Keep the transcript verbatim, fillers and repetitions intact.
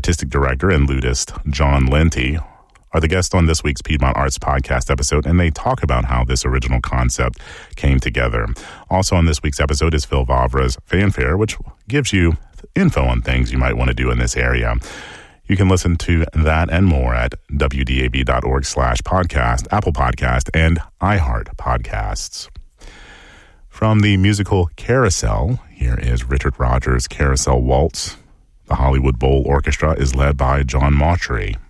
Artistic Director and lutist John Lenti are the guests on this week's Piedmont Arts Podcast episode, and they talk about how this original concept came together. Also on this week's episode is Phil Vavra's Fanfare, which gives you info on things you might want to do in this area. You can listen to that and more at W D A B dot org slash podcast, Apple Podcast, and iHeart Podcasts. From the musical Carousel, here is Richard Rodgers' Carousel Waltz. The Hollywood Bowl Orchestra is led by John Mauchery.